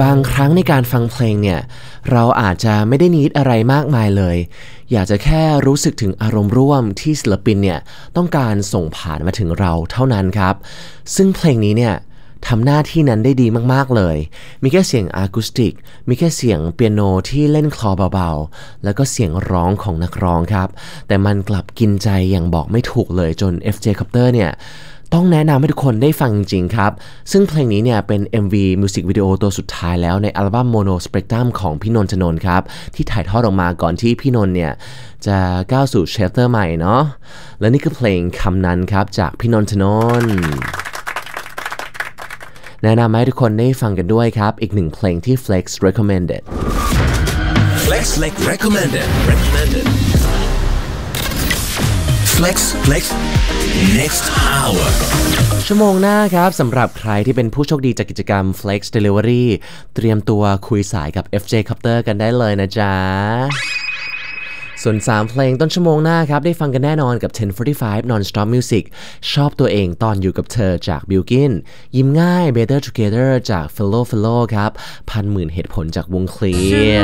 บางครั้งในการฟังเพลงเนี่ยเราอาจจะไม่ได้นิดอะไรมากมายเลยอยากจะแค่รู้สึกถึงอารมณ์ร่วมที่ศิลปินเนี่ยต้องการส่งผ่านมาถึงเราเท่านั้นครับซึ่งเพลงนี้เนี่ยทำหน้าที่นั้นได้ดีมากๆเลยมีแค่เสียงอะคูสติกมีแค่เสียงเปียโนที่เล่นคลอเบาๆแล้วก็เสียงร้องของนักร้องครับแต่มันกลับกินใจอย่างบอกไม่ถูกเลยจน FJ Copter เนี่ยต้องแนะนำให้ทุกคนได้ฟังจริงๆครับซึ่งเพลงนี้เนี่ยเป็น MV มิวสิกวิดีโอตัวสุดท้ายแล้วในอัลบั้ม Mono Spectrum ของพี่นนท์ ชนนท์ครับที่ถ่ายทอดออกมาก่อนที่พี่นนท์เนี่ยจะก้าวสู่เชลเตอร์ใหม่เนาะและนี่คือเพลงคำนั้นครับจากพี่นนท์ ชนนท์แนะนำให้ทุกคนได้ฟังกันด้วยครับอีกหนึ่งเพลงที่ Flex recommended Flex recommended Flex next hour ชั่วโมงหน้าครับสำหรับใครที่เป็นผู้โชคดีจากกิจกรรม Flex Delivery เตรียมตัวคุยสายกับ FJ Copter กันได้เลยนะจ๊ะส่วน3เพลงต้นชั่วโมงหน้าครับได้ฟังกันแน่นอนกับ 10:45 Non-Stop Music ชอบตัวเองตอนอยู่กับเธอจาก Bilkin ยิ้มง่าย Better Together จาก Fellow ครับ1,000,000 เหตุผลจากวงเคลียร์